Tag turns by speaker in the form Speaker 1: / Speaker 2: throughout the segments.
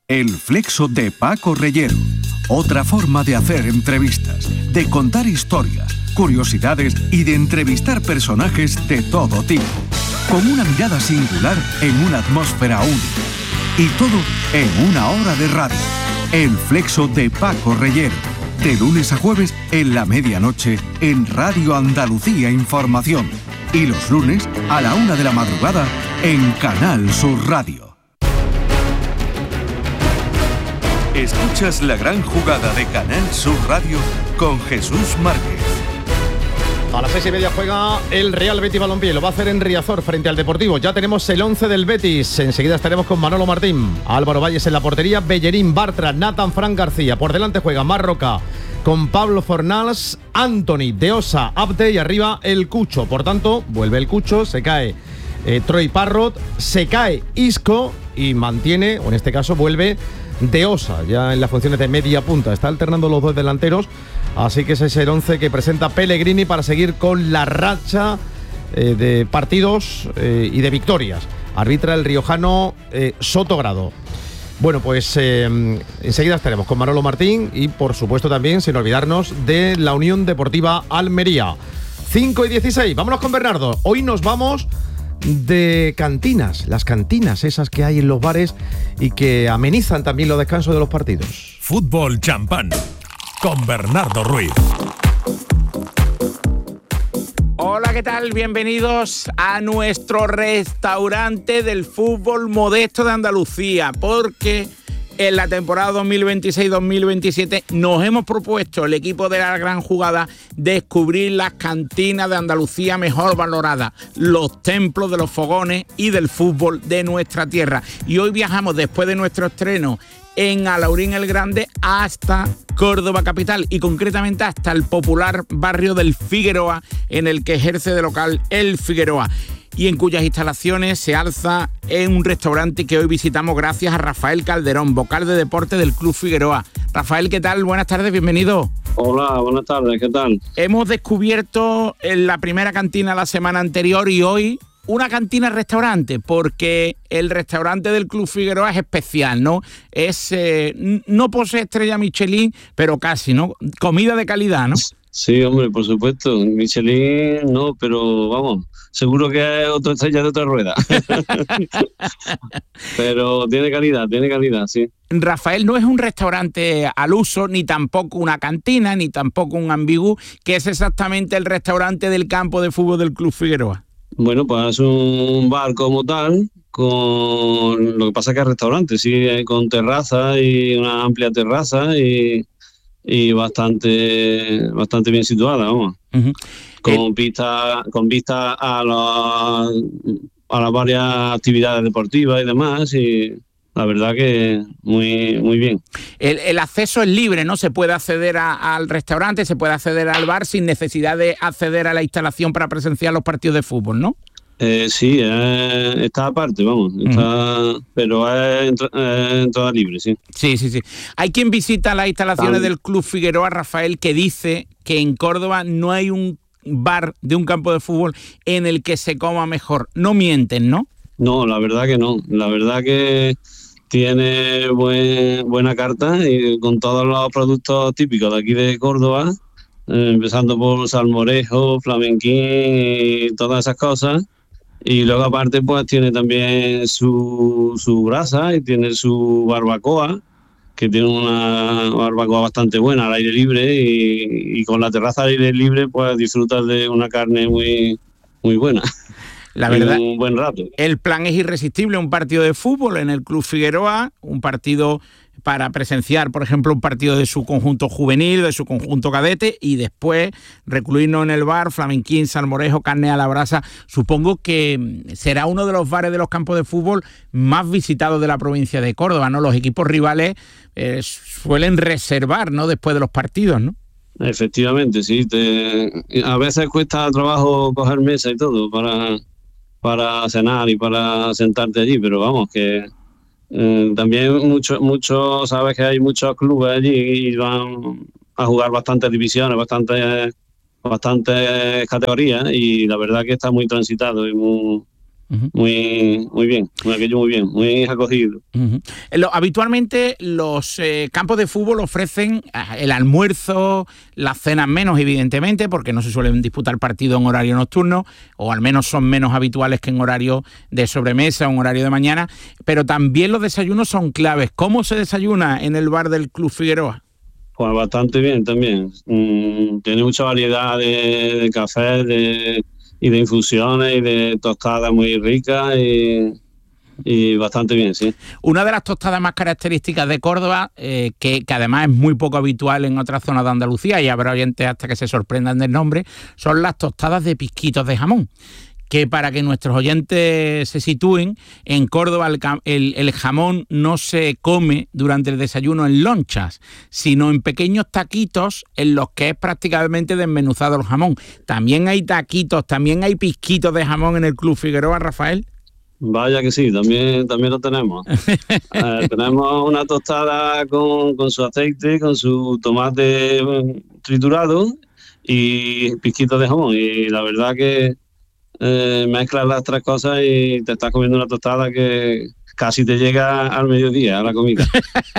Speaker 1: El Flexo de Paco Reyero. Otra forma de hacer entrevistas, de contar historias, curiosidades y de entrevistar personajes de todo tipo. Con una mirada singular en una atmósfera única. Y todo en una hora de radio. El Flexo de Paco Reyero. De lunes a jueves en la medianoche en Radio Andalucía Información. Y los lunes a la 1 de la madrugada en Canal Sur Radio. Escuchas la gran jugada de Canal Sur Radio con Jesús Márquez.
Speaker 2: A las 6:30 juega el Real Betis Balompié. Lo va a hacer en Riazor frente al Deportivo. Ya tenemos el 11 del Betis. Enseguida estaremos con Manolo Martín, Álvaro Valles en la portería, Bellerín, Bartra, Nathan Fran García. Por delante juega Marroca con Pablo Fornals, Anthony, De Osa, Abde y arriba el Cucho. Por tanto, vuelve el Cucho, se cae Troy Parrott, se cae Isco y mantiene, o en este caso vuelve De Osa, ya en las funciones de media punta. Está alternando los dos delanteros, así que ese es el 11 que presenta Pellegrini para seguir con la racha de partidos y de victorias. Arbitra el riojano Sotogrado. Bueno, pues enseguida estaremos con Manolo Martín y por supuesto también, sin olvidarnos, de la Unión Deportiva Almería. 5:16, vámonos con Bernardo. Hoy nos vamos de cantinas, las cantinas esas que hay en los bares y que amenizan también los descansos de los partidos.
Speaker 3: Fútbol Champán con Bernardo Ruiz.
Speaker 4: Hola, ¿qué tal? Bienvenidos a nuestro restaurante del fútbol modesto de Andalucía, porque en la temporada 2026-2027 nos hemos propuesto, el equipo de la gran jugada, descubrir las cantinas de Andalucía mejor valoradas, los templos de los fogones y del fútbol de nuestra tierra. Y hoy viajamos, después de nuestro estreno en Alaurín el Grande, hasta Córdoba capital y concretamente hasta el popular barrio del Figueroa, en el que ejerce de local el Figueroa, y en cuyas instalaciones se alza en un restaurante que hoy visitamos gracias a Rafael Calderón, vocal de deporte del Club Figueroa. Rafael, ¿qué tal? Buenas tardes, bienvenido.
Speaker 5: Hola, buenas tardes, ¿qué tal?
Speaker 4: Hemos descubierto en la primera cantina la semana anterior y hoy una cantina-restaurante, porque el restaurante del Club Figueroa es especial, ¿no? Es, no posee estrella Michelin, pero casi, ¿no? Comida de calidad, ¿no?
Speaker 5: Sí, hombre, por supuesto. Michelin no, pero vamos, seguro que es otra estrella de otra rueda. Pero tiene calidad, sí.
Speaker 4: Rafael, no es un restaurante al uso, ni tampoco una cantina, ni tampoco un ambigú, que es exactamente el restaurante del campo de fútbol del Club Figueroa.
Speaker 5: Bueno, pues es un bar como tal, con lo que pasa que es restaurante, sí, con terraza y una amplia terraza y bastante bien situada, vamos. Uh-huh. Con vista a las varias actividades deportivas y demás, y la verdad que muy bien.
Speaker 4: El acceso es libre, ¿no? Se puede acceder al restaurante, se puede acceder al bar sin necesidad de acceder a la instalación para presenciar los partidos de fútbol, ¿no?
Speaker 5: Sí, está aparte, vamos, pero es entrada libre, sí.
Speaker 4: Sí. Hay quien visita las instalaciones del Club Figueroa, Rafael, que dice que en Córdoba no hay un bar de un campo de fútbol en el que se coma mejor. No mienten, ¿no?
Speaker 5: No, la verdad que no. La verdad que tiene buena carta y con todos los productos típicos de aquí de Córdoba, empezando por salmorejo, flamenquín y todas esas cosas. Y luego aparte pues tiene también su brasa y tiene su barbacoa, que tiene una barbacoa bastante buena al aire libre y con la terraza al aire libre pues disfrutas de una carne muy buena.
Speaker 4: La verdad,
Speaker 5: un buen rato.
Speaker 4: El plan es irresistible, un partido de fútbol en el Club Figueroa, un partido para presenciar, por ejemplo, un partido de su conjunto juvenil, de su conjunto cadete, y después recluirnos en el bar, flamenquín, salmorejo, carne a la brasa. Supongo que será uno de los bares de los campos de fútbol más visitados de la provincia de Córdoba, ¿no? Los equipos rivales suelen reservar, ¿no?, después de los partidos, ¿no?
Speaker 5: Efectivamente, sí. A veces cuesta trabajo coger mesa y todo para cenar y para sentarte allí, pero vamos, que también mucho sabes que hay muchos clubes allí y van a jugar bastantes divisiones, bastantes categorías, y la verdad que está muy transitado y Muy bien, aquello muy bien, muy acogido.
Speaker 4: Habitualmente los campos de fútbol ofrecen el almuerzo, las cenas menos, evidentemente, porque no se suelen disputar partidos en horario nocturno, o al menos son menos habituales que en horario de sobremesa o en horario de mañana, pero también los desayunos son claves. ¿Cómo se desayuna en el bar del Club Figueroa?
Speaker 5: Pues bastante bien también. Tiene mucha variedad de cafés, y de infusiones y de tostadas muy ricas y bastante bien, sí.
Speaker 4: Una de las tostadas más características de Córdoba, que además es muy poco habitual en otras zonas de Andalucía, y habrá oyentes hasta que se sorprendan del nombre, son las tostadas de pisquitos de jamón. Que para que nuestros oyentes se sitúen, en Córdoba el jamón no se come durante el desayuno en lonchas, sino en pequeños taquitos en los que es prácticamente desmenuzado el jamón. También hay taquitos, también hay pisquitos de jamón en el Club Figueroa, Rafael.
Speaker 5: Vaya que sí, también lo tenemos. Tenemos una tostada con su aceite, con su tomate triturado y pisquitos de jamón. Y la verdad que mezclas las tres cosas y te estás comiendo una tostada que casi te llega al mediodía, a la comida.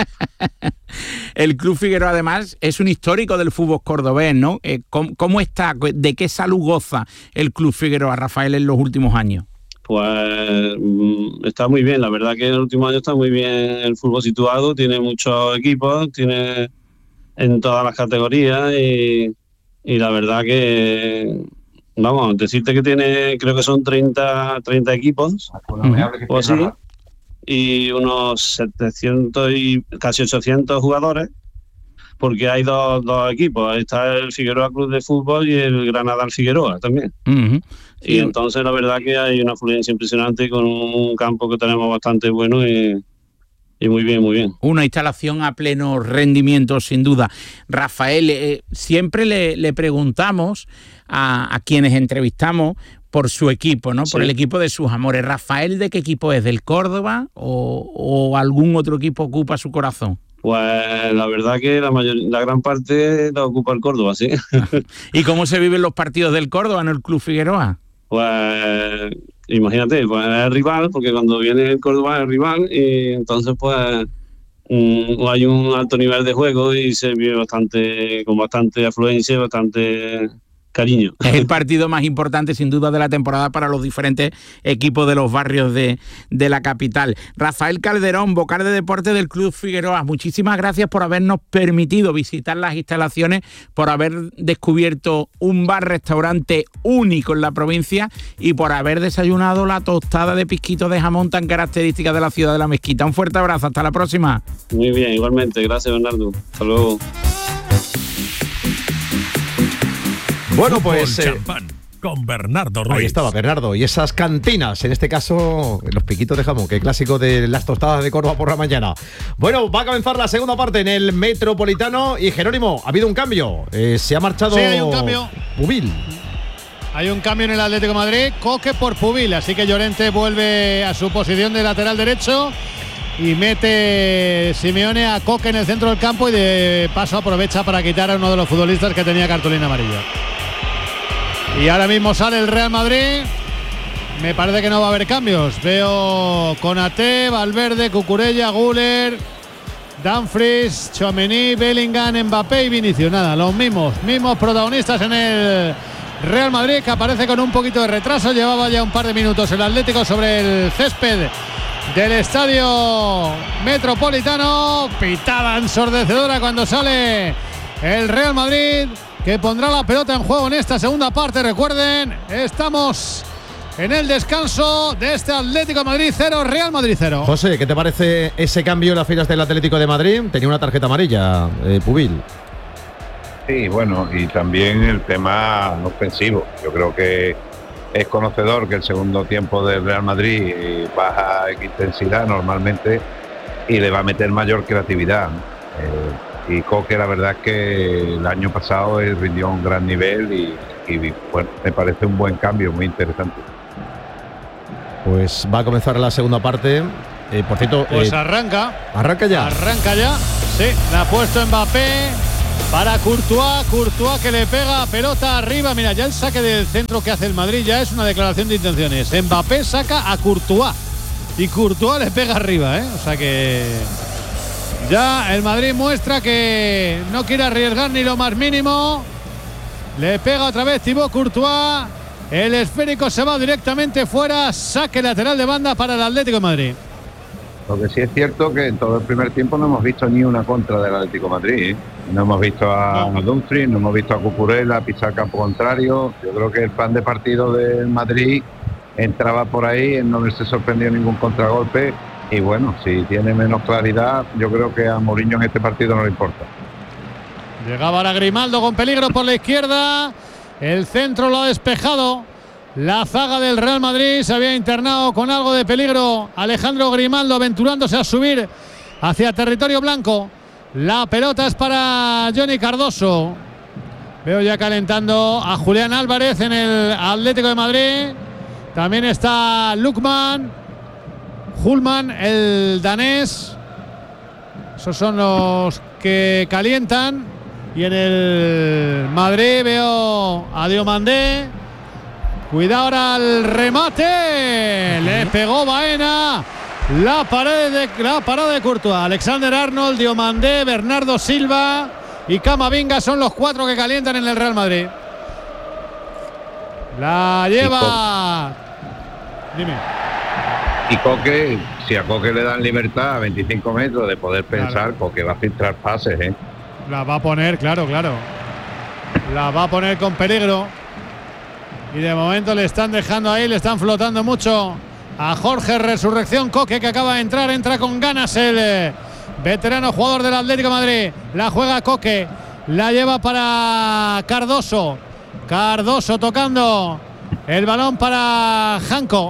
Speaker 4: El Club Figueroa, además, es un histórico del fútbol cordobés, ¿no? ¿Cómo está? ¿De qué salud goza el Club Figueroa, Rafael, en los últimos años?
Speaker 5: Pues está muy bien, la verdad que en el último año está muy bien el fútbol situado, tiene muchos equipos, tiene en todas las categorías y la verdad que... Vamos, decirte que tiene, creo que son 30 equipos, o así, y unos 700 y casi 800 jugadores, porque hay dos equipos. Ahí está el Figueroa Club de Fútbol y el Granada Figueroa también. Y entonces la verdad que hay una afluencia impresionante con un campo que tenemos bastante bueno y muy bien, muy bien.
Speaker 4: Una instalación a pleno rendimiento, sin duda. Rafael, siempre le preguntamos a quienes entrevistamos por su equipo, ¿no? Sí. Por el equipo de sus amores. Rafael, ¿de qué equipo es? ¿Del Córdoba o algún otro equipo ocupa su corazón?
Speaker 5: Pues la verdad que la gran parte la ocupa el Córdoba, sí.
Speaker 4: ¿Y cómo se viven los partidos del Córdoba en el Club Figueroa?
Speaker 5: Pues imagínate, pues es rival, porque cuando viene el Córdoba es rival y entonces pues hay un alto nivel de juego y se vive con bastante afluencia y bastante cariño.
Speaker 4: Es el partido más importante sin duda de la temporada para los diferentes equipos de los barrios de la capital. Rafael Calderón, vocal de deporte del Club Figueroa, muchísimas gracias por habernos permitido visitar las instalaciones, por haber descubierto un bar-restaurante único en la provincia y por haber desayunado la tostada de pisquitos de jamón tan característica de la ciudad de La Mezquita. Un fuerte abrazo, hasta la próxima.
Speaker 5: Muy bien, igualmente, gracias Bernardo, hasta luego.
Speaker 2: Bueno, pues
Speaker 3: Champán con Bernardo Ruiz.
Speaker 2: Ahí estaba Bernardo. Y esas cantinas, en este caso, los piquitos de jamón, que clásico de las tostadas de Córdoba por la mañana. Bueno, va a comenzar la segunda parte en el Metropolitano. Y Jerónimo, ha habido un cambio. Se ha marchado.
Speaker 6: Sí, hay un cambio.
Speaker 2: Pubil.
Speaker 6: Hay un cambio en el Atlético de Madrid. Coque por Pubil. Así que Llorente vuelve a su posición de lateral derecho. Y mete Simeone a Coque en el centro del campo. Y de paso aprovecha para quitar a uno de los futbolistas que tenía cartulina amarilla. Y ahora mismo sale el Real Madrid. Me parece que no va a haber cambios. Veo Konaté, Valverde, Cucurella, Güler, Dumfries, Tchouaméni, Bellingham, Mbappé y Vinicius. Nada, los mismos protagonistas en el Real Madrid, que aparece con un poquito de retraso. Llevaba ya un par de minutos el Atlético sobre el césped del Estadio Metropolitano. Pitada ensordecedora cuando sale el Real Madrid, que pondrá la pelota en juego en esta segunda parte. Recuerden, estamos en el descanso de este Atlético de Madrid 0, Real Madrid 0.
Speaker 2: José, ¿qué te parece ese cambio en las filas del Atlético de Madrid? Tenía una tarjeta amarilla, Pubil.
Speaker 7: Sí, bueno, y también el tema ofensivo. Yo creo que es conocedor que el segundo tiempo del Real Madrid baja intensidad normalmente y le va a meter mayor creatividad. Y Coque, la verdad es que el año pasado rindió a un gran nivel y bueno, me parece un buen cambio, muy interesante.
Speaker 2: Pues va a comenzar la segunda parte. Por cierto,
Speaker 6: pues arranca.
Speaker 2: ¿Arranca ya?
Speaker 6: Arranca ya. Sí, la ha puesto Mbappé. Para Courtois que le pega pelota arriba. Mira, ya el saque del centro que hace el Madrid ya es una declaración de intenciones. Mbappé saca a Courtois y Courtois le pega arriba, ¿eh? O sea que ya el Madrid muestra que no quiere arriesgar ni lo más mínimo. Le pega otra vez Thibaut Courtois. El esférico se va directamente fuera. Saque lateral de banda para el Atlético de Madrid.
Speaker 7: Lo que sí es cierto que en todo el primer tiempo no hemos visto ni una contra del Atlético de Madrid, ¿eh? No hemos visto a Dumfries, no hemos visto a Cucurella pisar campo contrario. Yo creo que el plan de partido del Madrid entraba por ahí, en no haberse sorprendido ningún contragolpe. Y bueno, si tiene menos claridad, yo creo que a Mourinho en este partido no le importa.
Speaker 6: Llegaba ahora Grimaldo con peligro por la izquierda. El centro lo ha despejado. La zaga del Real Madrid se había internado con algo de peligro. Alejandro Grimaldo aventurándose a subir hacia territorio blanco. La pelota es para Johnny Cardoso. Veo ya calentando a Julián Álvarez en el Atlético de Madrid. También está Lukman, Hulman, el danés. Esos son los que calientan. Y en el Madrid veo a Diomandé. Cuidado ahora al remate. Le pegó Baena. La parada de Courtois. Alexander Arnold, Diomandé, Bernardo Silva y Camavinga son los 4 que calientan en el Real Madrid. La lleva. Dime.
Speaker 7: Y Coque, si a Coque le dan libertad a 25 metros de poder pensar, claro, Coque va a filtrar pases, ¿eh?
Speaker 6: La va a poner, claro. La va a poner con peligro. Y de momento le están dejando ahí, le están flotando mucho a Jorge Resurrección Coque, que acaba de entrar. Entra con ganas el veterano jugador del Atlético de Madrid. La juega Coque, la lleva para Cardoso. Cardoso tocando el balón para Janko.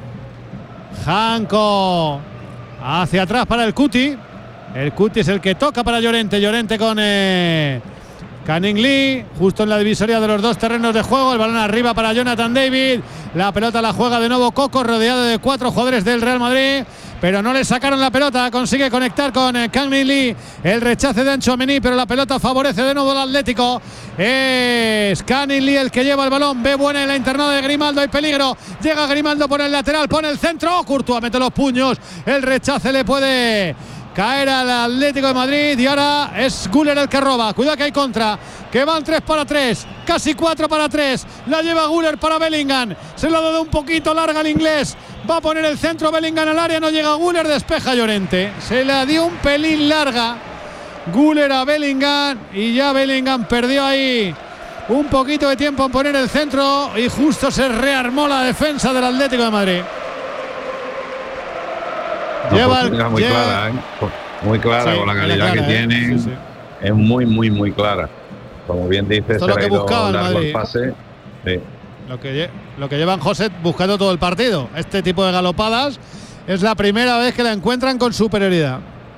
Speaker 6: Janko hacia atrás para el Cuti. El Cuti es el que toca para Llorente. Llorente con Canning Lee, justo en la divisoria de los dos terrenos de juego. El balón arriba para Jonathan David. La pelota la juega de nuevo Coco, rodeado de 4 jugadores del Real Madrid, pero no le sacaron la pelota. Consigue conectar con Canning Lee. El rechace de Anchouameni, pero la pelota favorece de nuevo al Atlético. Es Canning Lee el que lleva el balón. Ve buena en la internada de Grimaldo. Hay peligro. Llega Grimaldo por el lateral, pone el centro. Courtois mete los puños. El rechace le puede caer al Atlético de Madrid y ahora es Güler el que roba. Cuidado que hay contra, que van 3 para 3, casi 4 para 3. La lleva Güler para Bellingham. Se la ha dado un poquito larga al inglés. Va a poner el centro Bellingham al área. No llega Güler, despeja Llorente. Se la dio un pelín larga Güler a Bellingham y ya Bellingham perdió ahí un poquito de tiempo en poner el centro y justo se rearmó la defensa del Atlético de Madrid.
Speaker 7: Muy clara, sí, con la calidad que tienen. Sí. Es muy clara. Como bien dices,
Speaker 6: esto es lo que buscaba el Madrid.
Speaker 7: El pase. Sí.
Speaker 6: Lo que llevan José buscando todo el partido. Este tipo de galopadas es la primera vez que la encuentran con superioridad.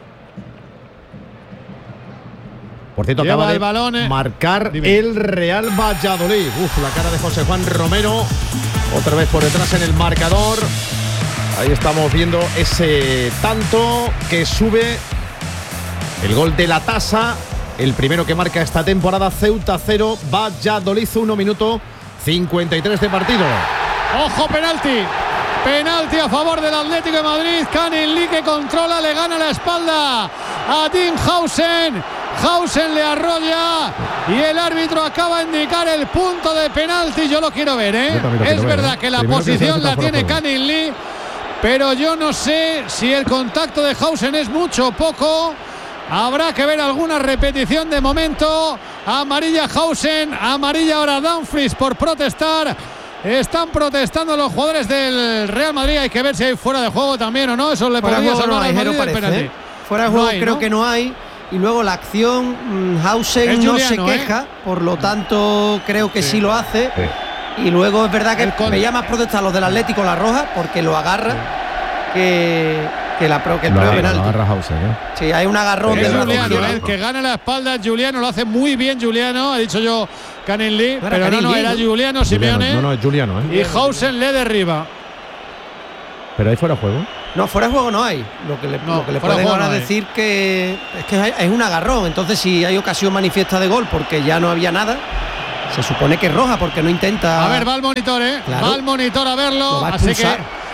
Speaker 2: Por cierto, acaba de marcar el Real Valladolid. La cara de José Juan Romero. Otra vez por detrás en el marcador. Ahí estamos viendo ese tanto que sube el gol de la tasa. El primero que marca esta temporada. Ceuta 0, Valladolid 1 minuto 53 de partido.
Speaker 6: ¡Ojo, penalti! Penalti a favor del Atlético de Madrid. Canning Lee que controla, le gana la espalda a Dean Howsen. Howsen le arrolla y el árbitro acaba de indicar el punto de penalti. Yo lo quiero ver, ¿eh? Es verdad que la posición la tiene Canning Lee, pero yo no sé si el contacto de Howsen es mucho o poco. Habrá que ver alguna repetición. De momento, amarilla Howsen, amarilla ahora Dumfries por protestar. Están protestando los jugadores del Real Madrid. Hay que ver si hay fuera de juego también o no. Eso le podría salvar al Madrid del penalti.
Speaker 8: Fuera de juego creo que no hay. Y luego la acción, Howsen no se queja, por lo tanto creo que sí lo hace. Y luego es verdad que me llama a protestar los del Atlético la roja porque lo agarra que el propio penalti. Sí, hay un agarrón
Speaker 6: de Juliano, el que gana la espalda es Juliano, lo hace muy bien Juliano, ha dicho yo Canning Lee, pero no era Juliano Simeone.
Speaker 2: No, es Juliano,
Speaker 6: Y Howsen le derriba.
Speaker 2: ¿Pero ahí fuera juego?
Speaker 8: No, fuera de juego no hay. Lo que le pueden ahora decir que es un agarrón. Entonces, si hay ocasión manifiesta de gol porque ya no había nada, se supone que es roja porque no intenta.
Speaker 6: A ver, va al monitor, Claro. Va al monitor a verlo. Así que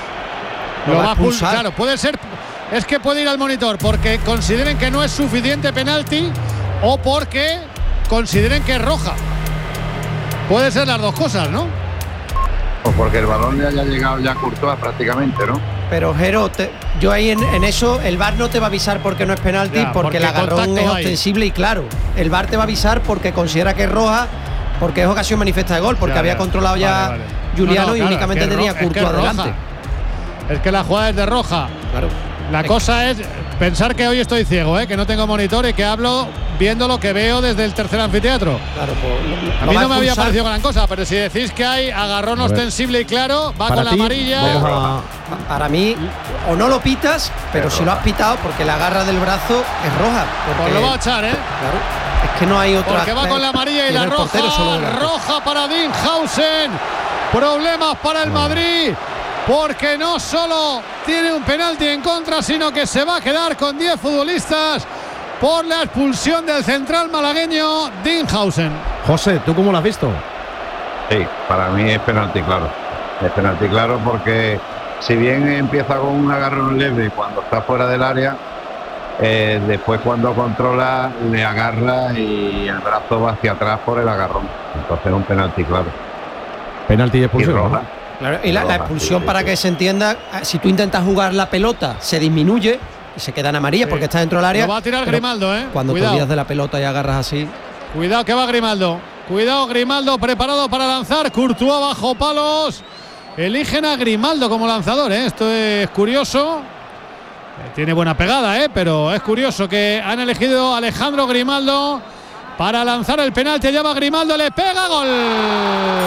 Speaker 6: lo va a expulsar. Claro, puede ser. Es que puede ir al monitor porque consideren que no es suficiente penalti o porque consideren que es roja. Puede ser las dos cosas, ¿no?
Speaker 7: O porque el balón le haya llegado ya a Courtois prácticamente, ¿no?
Speaker 8: Pero Jero, yo ahí en eso, el VAR no te va a avisar porque no es penalti, porque el agarrón es ostensible y claro. El VAR te va a avisar porque considera que es roja, porque es ocasión manifiesta de gol, porque había controlado ya Juliano y únicamente tenía Courtois delante.
Speaker 6: Es que la jugada es de roja. Claro. La cosa es pensar que hoy estoy ciego, que no tengo monitor y que hablo viendo lo que veo desde el tercer anfiteatro. Claro, pues, a mí no me había parecido gran cosa, pero si decís que hay agarrón ostensible y claro, va con la amarilla.
Speaker 8: Para mí, o no lo pitas, pero si lo has pitado porque la garra del brazo es roja.
Speaker 6: Pues lo va a echar,
Speaker 8: Claro. Es que no hay otra.
Speaker 6: Porque va con la amarilla y la roja. Roja para Dinghausen. Problemas para el Madrid. Porque no solo tiene un penalti en contra, sino que se va a quedar con 10 futbolistas por la expulsión del central malagueño Dinghausen.
Speaker 2: José, ¿tú cómo lo has visto?
Speaker 7: Sí, para mí es penalti claro. Es penalti claro porque si bien empieza con un agarrón leve cuando está fuera del área, después cuando controla le agarra y el brazo va hacia atrás por el agarrón. Entonces es un penalti claro.
Speaker 2: Penalti y expulsión.
Speaker 8: ¿no? Claro, y la expulsión, para que se entienda, si tú intentas jugar la pelota, se disminuye y se queda en amarilla porque está dentro del área.
Speaker 6: Lo va a tirar Grimaldo,
Speaker 8: Cuando te olvidas de la pelota y agarras así.
Speaker 6: Cuidado que va Grimaldo. Cuidado, Grimaldo preparado para lanzar. Courtois bajo palos. Eligen a Grimaldo como lanzador, Esto es curioso. Tiene buena pegada, pero es curioso que han elegido a Alejandro Grimaldo para lanzar el penalti. Allá va Grimaldo, le pega, gol.